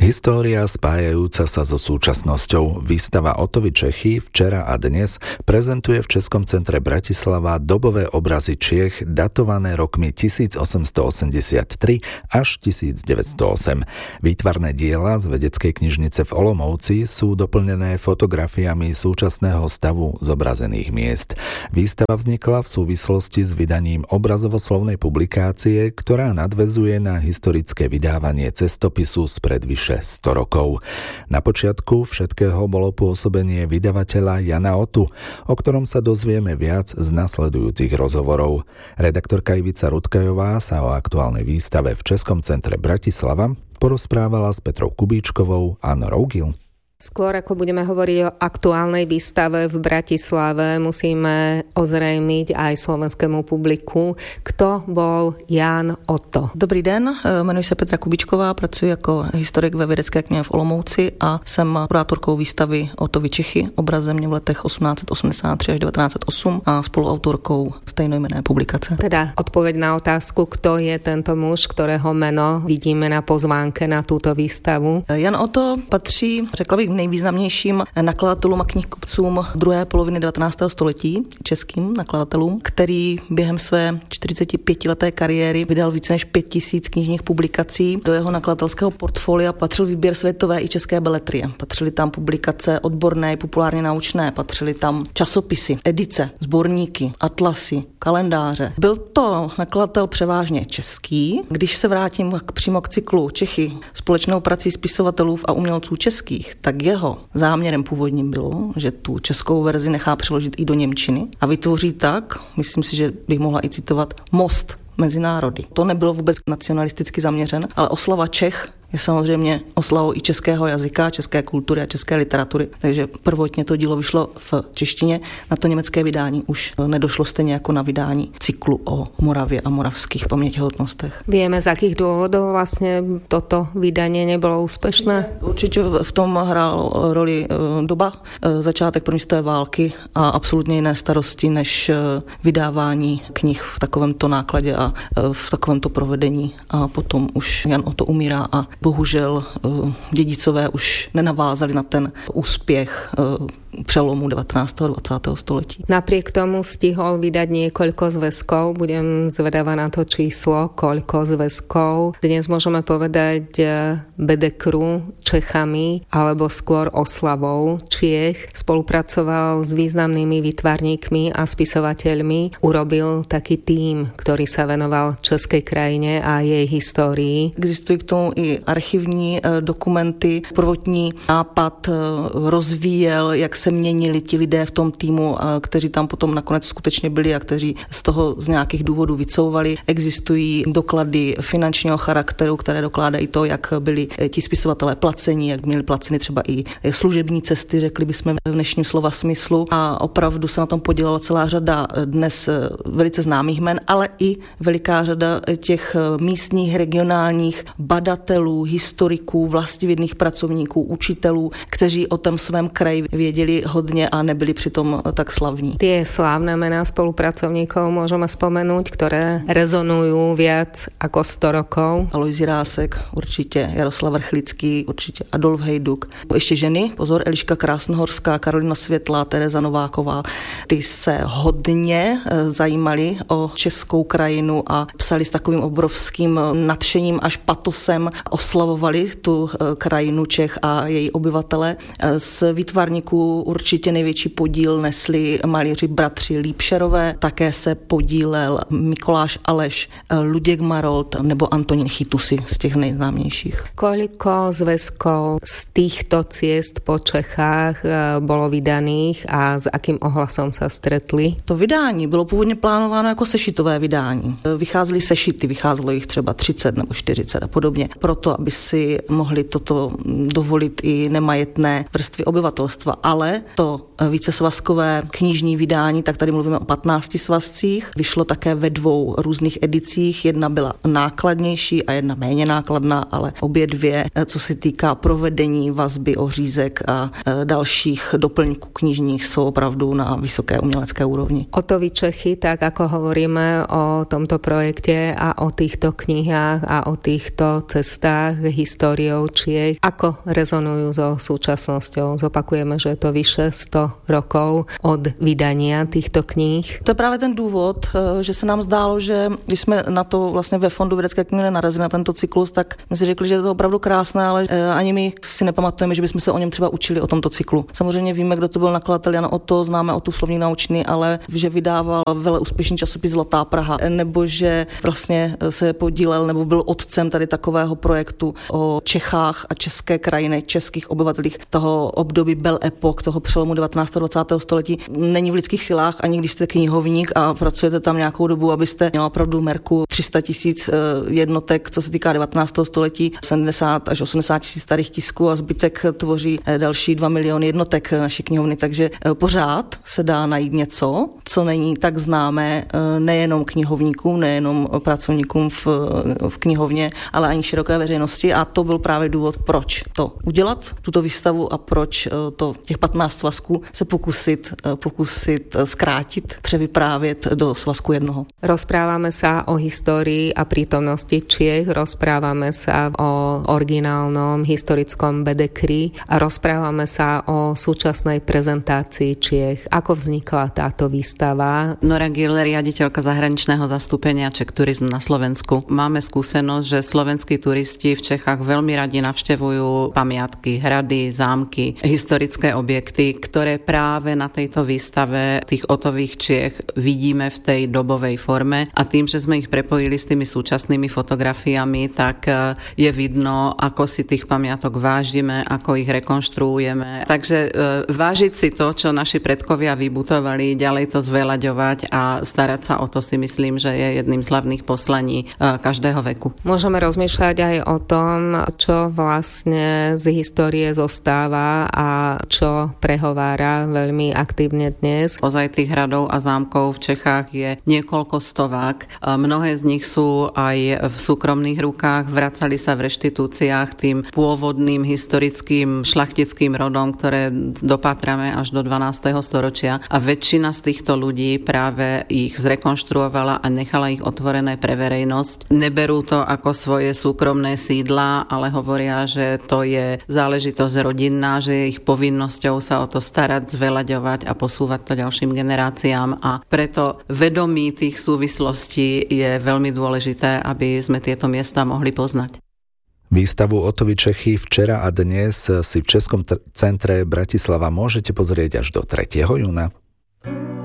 História spájajúca sa so súčasnosťou. Výstava Otovy Čechy včera a dnes prezentuje v Českom centre Bratislava dobové obrazy Čiech datované rokmi 1883 až 1908. Výtvarné diela z vedeckej knižnice v Olomouci sú doplnené fotografiami súčasného stavu zobrazených miest. Výstava vznikla v súvislosti s vydaním obrazovoslovnej publikácie, ktorá nadväzuje na historické vydávanie cestopisu spred vyše 100 rokov. Na počiatku všetkého bolo pôsobenie vydavateľa Jana Otu, o ktorom sa dozvieme viac z nasledujúcich rozhovorov. Redaktorka Ivica Rutkajová sa o aktuálnej výstave v Českom centre Bratislava porozprávala s Petrou Kubíčkovou a Norou Gil. Skôr ako budeme hovoriť o aktuálnej výstave v Bratislave, musíme ozrejmiť aj slovenskému publiku, kto bol Jan Otto. Dobrý den, jmenuji se Petra Kubíčková, pracuji jako historik ve vědecké knihovně v Olomouci a jsem kurátorkou výstavy Otovy Čechy, obraz země v letech 1883 až 1908 a spoluautorkou stejnojmenné publikace. Teda odpoveď na otázku, kto je tento muž, ktorého meno vidíme na pozvánke na túto výstavu. Jan Otto patří, řekla bych, nejvýznamnějším nakladatelům a knihkupcům druhé poloviny 19. století, českým nakladatelům, který během své 45leté kariéry vydal více než 5000 knižních publikací. Do jeho nakladatelského portfolia patřil výběr světové i české beletrie. Patřily tam publikace odborné, populárně naučné, patřily tam časopisy, edice, sborníky, atlasy, kalendáře. Byl to nakladatel převážně český. Když se vrátím přímo k cyklu Čechy společnou prací spisovatelů a umělců českých, tak jeho záměrem původním bylo, že tu českou verzi nechá přeložit i do němčiny a vytvoří tak, myslím si, že bych mohla i citovat, most mezi národy. To nebylo vůbec nacionalisticky zaměřen, ale oslava Čech je samozřejmě oslavou i českého jazyka, české kultury a české literatury. Takže prvotně to dílo vyšlo v češtině, na to německé vydání už nedošlo stejně jako na vydání cyklu o Moravě a moravských pamětihodnostech. Vieme, z akých dôvodov vlastne toto vydanie nebolo úspešné? Určitě v tom hrál roli doba, začátek první světové války a absolutně jiné starosti než vydávání knih v takovémto nákladě a v takovémto provedení. A potom už Jan Otto umírá a bohužel dědicové už nenavázali na ten úspěch přelomu 19. a 20. století. Napriek tomu stihol vydať niekoľko zväzkov. Budem zvedavá na to číslo, koľko zväzkov. Dnes môžeme povedať bedekru Čechami, alebo skôr oslavou Čiech. Spolupracoval s významnými výtvarníkmi a spisovateľmi. Urobil taký tím, ktorý sa venoval českej krajine a jej histórii. Existují k tomu i archivní dokumenty. Prvotní nápad rozvíjel, jak se měnili ti lidé v tom týmu, kteří tam potom nakonec skutečně byli a kteří z toho z nějakých důvodů vycouvali. Existují doklady finančního charakteru, které dokládají to, jak byli ti spisovatelé placeni, jak měli placeny třeba i služební cesty, řekli bychom v dnešním slova smyslu. A opravdu se na tom podílela celá řada dnes velice známých jmen, ale i veliká řada těch místních, regionálních badatelů, historiků, vlastivědných pracovníků, učitelů, kteří o tom svém kraji věděli hodně a nebyli přitom tak slavní. Tie slávne mená spolupracovníkov môžeme spomenúť, ktoré rezonujú viac ako 100 rokov. Alojzí Rásek, určitě Jaroslav Vrchlický, určitě Adolf Hejduk. Ještě ženy, pozor, Eliška Krásnohorská, Karolina Světlá, Tereza Nováková. Ty se hodně zajímali o českou krajinu a psali s takovým obrovským nadšením až patosem, oslavovali tu krajinu Čech a její obyvatele. Z výtvarníků určitě největší podíl nesli malíři bratři Lípšerové, také se podílel Mikoláš Aleš, Luděk Marolt nebo Antonín Chytusy z těch nejznámějších. Koľko zväzkov z týchto ciest po Čechách bolo vydaných a s akým ohlasom sa stretli? To vydání bylo původně plánováno jako sešitové vydání. Vycházely sešity, vycházelo jich třeba 30 nebo 40 a podobně. Proto, aby si mohli toto dovolit i nemajetné vrstvy obyvatelstva. Ale ale to vícesvazkové knižní vydání, tak tady mluvíme o 15 svazcích. Vyšlo také ve 2 různých edicích. Jedna byla nákladnější a jedna méně nákladná, ale obě 2, co se týká provedení vazby, ořízek a dalších doplňků knižních, jsou opravdu na vysoké umělecké úrovni. Otovi Čechy, tak ako hovoríme o tomto projekte a o týchto knihách a o týchto cestách, históriou Čiech, ako rezonujú so súčasnosťou? Zopakujeme, že je to vyše 100 rokov od vydania týchto kníh. To je právě ten důvod, že se nám zdálo, že když jsme na to vlastně ve Fondu vědecké knihy narazili na tento cyklus, tak jsme si řekli, že je to opravdu krásné, ale ani my si nepamatujeme, že bychom se o něm třeba učili o tomto cyklu. Samozřejmě víme, kdo to byl nakladatel Jan Otto, známe o tu slovník naučný, ale že vydával veleúspěšný časopis Zlatá Praha, nebo že vlastně se podílel nebo byl otcem tady takového projektu o Čechách a české krajiny, českých obyvatelích toho období Belle Époque, toho přelomu 19. a 20. století. Není v lidských silách, ani když jste knihovník a pracujete tam nějakou dobu, abyste měla opravdu merku 300 000 jednotek, co se týká 19. století, 70 až 80 000 starých tisků a zbytek tvoří další 2 miliony jednotek naší knihovny, takže pořád se dá najít něco, co není tak známé nejenom knihovníkům, nejenom pracovníkům v knihovně, ale ani široké veřejnosti, a to byl právě důvod, proč to udělat, tuto výstavu, a proč to těch 15 svazků se pokusit zkrátit, převyprávět do svazku jednoho. Rozprávame sa o histórii a prítomnosti Čiech, rozprávame sa o originálnom historickom bedekri a rozprávame sa o súčasnej prezentácii Čiech. Ako vznikla táto výstava? Nora Gill, riaditeľka zahraničného zastúpenia Czech Tourism na Slovensku. Máme skúsenosť, že slovenskí turisti v Čechách veľmi radi navštevujú pamiatky, hrady, zámky, historické objekty, ktoré práve na tejto výstave tých otových Čiech vidíme v tej dobovej forme, a tým, že sme ich prepojili s tými súčasnými fotografiami, tak je vidno, ako si tých pamiatok vážime, ako ich rekonštruujeme. Takže vážiť si to, čo naši predkovia vybudovali, ďalej to zveľaďovať a starať sa o to, si myslím, že je jedným z hlavných poslaní každého veku. Môžeme rozmýšľať aj o tom, čo vlastne z histórie zostáva a čo prehovára veľmi aktívne dnes. Ozaj tých hradov a zámkov v Čechách je niekoľko stovák. Mnohé z nich sú aj v súkromných rukách, vracali sa v reštitúciách tým pôvodným historickým šlachtickým rodom, ktoré dopátrame až do 12. storočia, a väčšina z týchto ľudí práve ich zrekonštruovala a nechala ich otvorené pre verejnosť. Neberú to ako svoje súkromné sídla, ale hovoria, že to je záležitosť rodinná, že je ich povinnosťou sa o to starať, zveľaďovať a posúvať to ďalším generáciám, a preto vedomí tých súvislostí je veľmi dôležité, aby sme tieto miesta mohli poznať. Výstavu Otovi Čechy včera a dnes si v Českom centre Bratislava môžete pozrieť až do 3. júna.